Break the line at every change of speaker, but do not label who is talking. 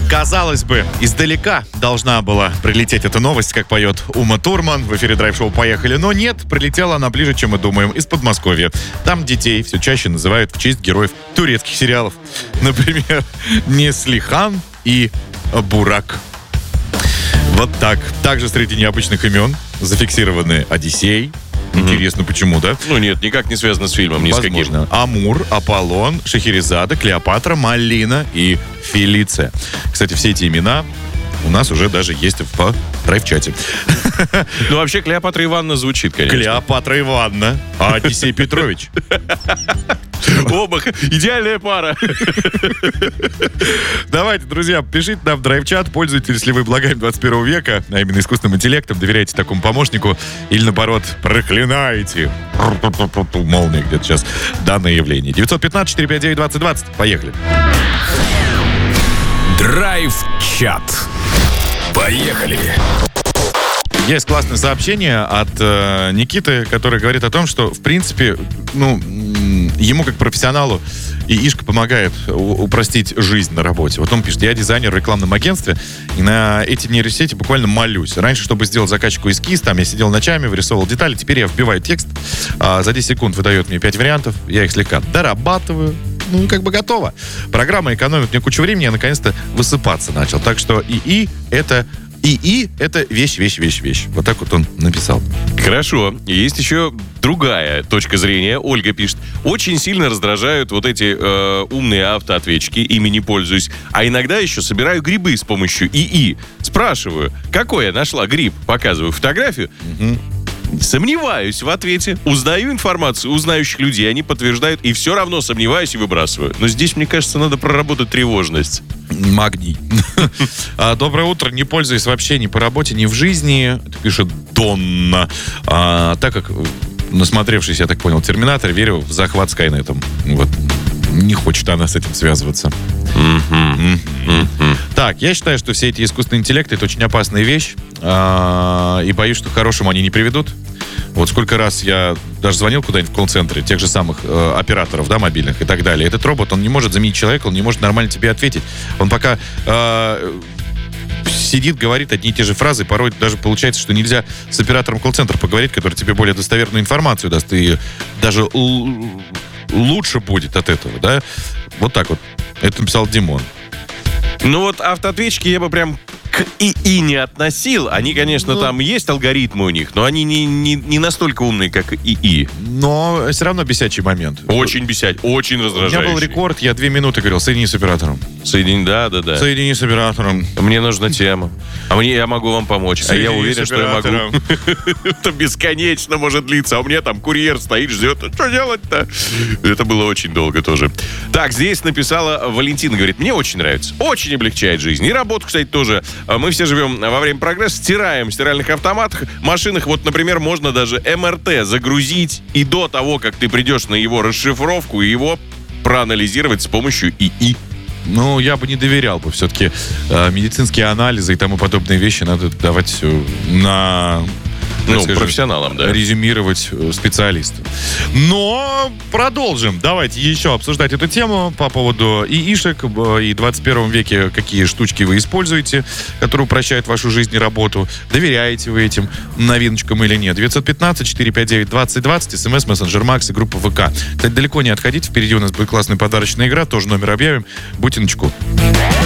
Казалось бы, издалека должна была прилететь эта новость, как поет Ума Турман в эфире драйв-шоу «Поехали». Но нет, прилетела она ближе, чем мы думаем, из Подмосковья. Там детей все чаще называют в честь героев турецких сериалов. Например, Неслихан и Бурак. Вот так. Также среди необычных имен зафиксированы Одиссей. Интересно, почему, да?
Ну нет, никак не связано с фильмом, ни с каким.
Возможно. Амур, Аполлон, Шахерезада, Клеопатра, Малина и Фелиция. Кстати, все эти имена у нас уже даже есть в драйв-чате.
Ну, вообще, Клеопатра Ивановна звучит, конечно.
Клеопатра Ивановна, а Одиссей Петрович.
Оба идеальная пара.
Давайте, друзья, пишите нам в драйв-чат, пользуетесь ли вы благами 21 века, а именно искусственным интеллектом, доверяете такому помощнику или, наоборот, проклинаете. Молния где-то сейчас. Данное явление. 915-459-2020. Поехали.
Драйв-чат. Поехали.
Есть классное сообщение от Никиты, который говорит о том, что, в принципе, ему как профессионалу ИИшка помогает упростить жизнь на работе. Вот он пишет: я дизайнер в рекламном агентстве, и на эти нейросети буквально молюсь. Раньше, чтобы сделать заказчику эскиз, там я сидел ночами, вырисовывал детали, теперь я вбиваю текст, за 10 секунд выдает мне 5 вариантов, я их слегка дорабатываю, готово. Программа экономит мне кучу времени, я наконец-то высыпаться начал. Так что ИИ это вещь. Вот так вот он написал.
Хорошо. Есть еще другая точка зрения. Ольга пишет: очень сильно раздражают вот эти умные автоответчики, ими не пользуюсь. А иногда еще собираю грибы с помощью ИИ. Спрашиваю, какой я нашла гриб? Показываю фотографию. Сомневаюсь в ответе. Узнаю информацию у знающих людей, они подтверждают, и все равно сомневаюсь и выбрасываю. Но здесь, мне кажется, надо проработать тревожность.
Магний. Доброе утро. Не пользуюсь вообще ни по работе, ни в жизни. Это пишет Донна. Так как, насмотревшись, я так понял, «Терминатор», верю в захват Скайнетом. Вот. Не хочет она с этим связываться. Так, я считаю, что все эти искусственные интеллекты — это очень опасная вещь. И боюсь, что к хорошему они не приведут. Вот сколько раз я даже звонил куда-нибудь в колл-центры тех же самых операторов, да, мобильных и так далее. Этот робот, он не может заменить человека, он не может нормально тебе ответить. Он пока сидит, говорит одни и те же фразы. Порой даже получается, что нельзя с оператором колл-центра поговорить, который тебе более достоверную информацию даст. И даже лучше будет от этого, да? Вот так вот. Это написал Димон.
Ну вот автоответчики я бы прям к ИИ не относил. Они, конечно, там есть алгоритмы у них, но они не настолько умные, как ИИ.
Но все равно бесячий момент.
Очень бесячий, очень раздражающий.
У меня был рекорд, я 2 минуты говорил: соедини с оператором.
Да.
Соедини с оператором.
Мне нужна тема. Я могу вам помочь.
Соедини,
а я уверен, что я могу. Это бесконечно может длиться. А у меня там курьер стоит, ждет. Что делать-то? Это было очень долго тоже. Так, здесь написала Валентина, говорит: мне очень нравится. Очень облегчает жизнь. И работу, кстати, тоже. Мы все живем во время прогресса, стираем в стиральных автоматах, машинах. Вот, например, можно даже МРТ загрузить, и до того, как ты придешь на его расшифровку, его проанализировать с помощью ИИ.
Я бы не доверял бы. Все-таки медицинские анализы и тому подобные вещи надо давать на...
профессионалам, да.
Резюмировать специалисту. Но продолжим. Давайте еще обсуждать эту тему по поводу ИИшек и в 21 веке, какие штучки вы используете, которые упрощают вашу жизнь и работу. Доверяете вы этим новиночкам или нет? 915-459-2020, СМС, мессенджер Макс и группа ВК. Кстати, далеко не отходите. Впереди у нас будет классная подарочная игра. Тоже номер объявим. Будьте начеку.